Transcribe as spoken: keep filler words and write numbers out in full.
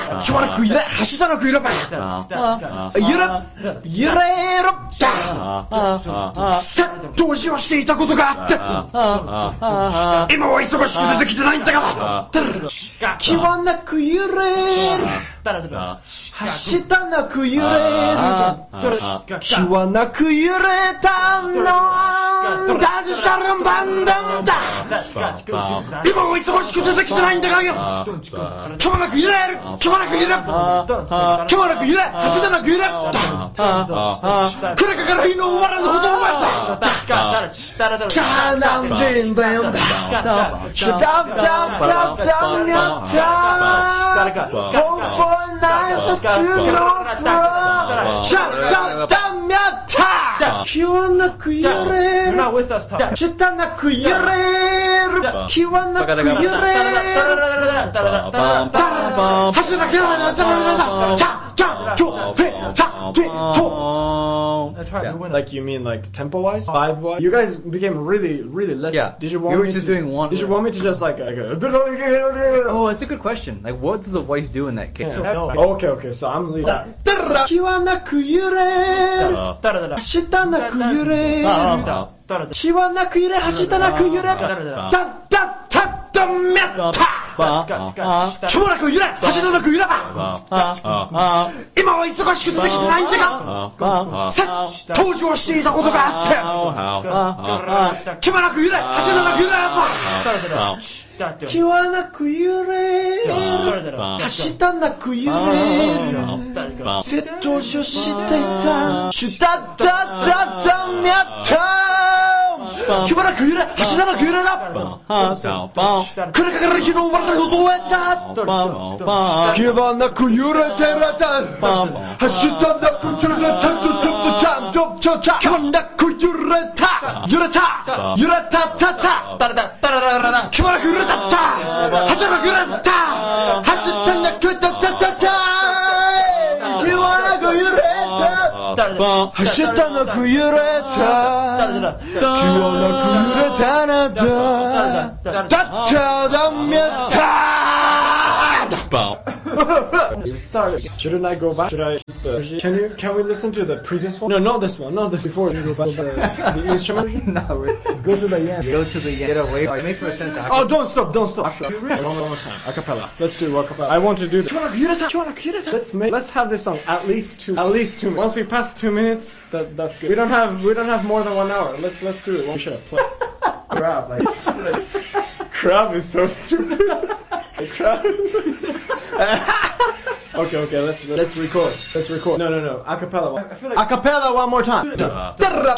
しばらく揺れ、走らなく揺れば。揺れ、揺れろ。さ、投資をしていたことがあって。今は忙しく出てきてないんだから。気はなく揺れる。走ったなく揺れる。気はなく揺れたの。ダジシャルンバンダンだ。今は忙しく出てきてないんだからよ。気はなく揺れる。気はなく揺れる。気はなく揺れ。走ったなく揺れる。これから日の終わらぬほどお前だ。じゃあなんでんだよだ。シャダブダブダブダブやった。Hope for night of true love. シャダブダブやった。気はなく揺れる。シャダなく揺れる。気はなく揺れる。走らなきゃならない。チャチャチョフェチャフェト。 Like you mean like tempo wise, vibe wise? You guys became really, really less. Yeah. Did you want you were me just to, doing one. Did you want me to just like, like oh, it's a good question. Like, what does the voice do in that case? Yeah. Oh, okay, okay. So I'm leaving. 気はなく揺れる。走ったなく揺れる。気はなく揺れ、走ったなく揺れる。だだだだめった。気はなく揺れ、走ったなく揺れば。今は忙しく出てきてないんだが。さ、登場していたことがあって。気はなく揺れ、走ったなく揺れば。気はなく揺れる。走ったなく揺れる。窃盗ししていた。シュタッタッタッタミャッタ。気はなく揺れ、走ったなく揺れだ。これから日の終わりのどうやった。気はなく揺れてらた。走ったなく揺れた。気はなく揺れた。揺れた。揺れたたた。気はなく揺れたった。走ったなく揺れた。走ったなくたたたた。気はなく揺れた。走ったなく揺れた。気はなく揺れたなだ。だっただめた。 You started. Shouldn't I go back? Should I? Uh, can you? Can we listen to the previous one? No, not this one. Not this. Before you go back to the, the instrument. No, go to the end. Go to the end. Get away. It makes no sense. To oh, don't stop! Don't stop! One more time. Acapella. Let's do acapella. I want to do. The, let's make. Let's have this song at least two. At least two. Once we pass two minutes, that that's good. We don't have. We don't have more than one hour. Let's let's do it. We should have played. Crab. Like, crab is so stupid. Crab. Okay, okay, let's let's record. Let's record. No, no, no. Acapella. I feel like acapella one more time.